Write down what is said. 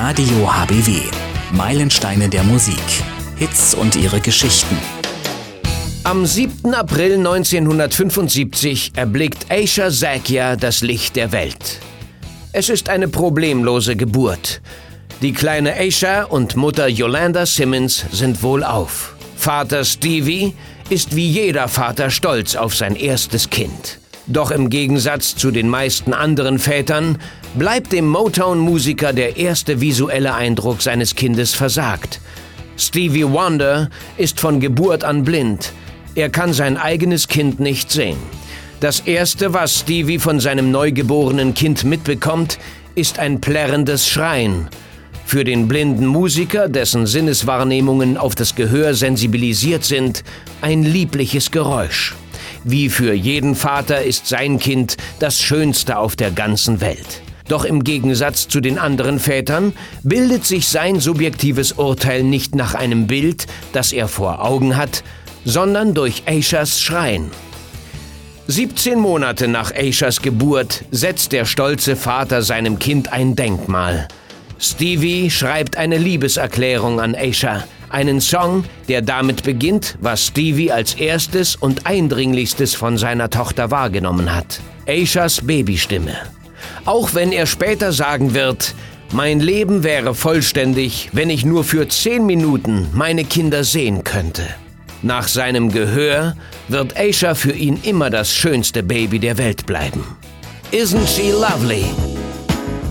Radio HBW. Meilensteine der Musik. Hits und ihre Geschichten. Am 7. April 1975 erblickt Aisha Zakia das Licht der Welt. Es ist eine problemlose Geburt. Die kleine Aisha und Mutter Yolanda Simmons sind wohlauf. Vater Stevie ist wie jeder Vater stolz auf sein erstes Kind. Doch im Gegensatz zu den meisten anderen Vätern bleibt dem Motown-Musiker der erste visuelle Eindruck seines Kindes versagt. Stevie Wonder ist von Geburt an blind. Er kann sein eigenes Kind nicht sehen. Das Erste, was Stevie von seinem neugeborenen Kind mitbekommt, ist ein plärrendes Schreien. Für den blinden Musiker, dessen Sinneswahrnehmungen auf das Gehör sensibilisiert sind, ein liebliches Geräusch. Wie für jeden Vater ist sein Kind das Schönste auf der ganzen Welt. Doch im Gegensatz zu den anderen Vätern bildet sich sein subjektives Urteil nicht nach einem Bild, das er vor Augen hat, sondern durch Aishas Schreien. 17 Monate nach Aishas Geburt setzt der stolze Vater seinem Kind ein Denkmal. Stevie schreibt eine Liebeserklärung an Aisha, einen Song, der damit beginnt, was Stevie als erstes und eindringlichstes von seiner Tochter wahrgenommen hat: Aishas Babystimme. Auch wenn er später sagen wird, mein Leben wäre vollständig, wenn ich nur für 10 Minuten meine Kinder sehen könnte. Nach seinem Gehör wird Aisha für ihn immer das schönste Baby der Welt bleiben. Isn't she lovely?